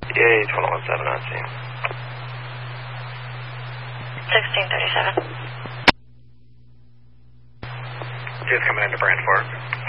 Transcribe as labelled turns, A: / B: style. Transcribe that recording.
A: EA 2117 on scene.
B: 1637.
A: Just coming into Brand 4.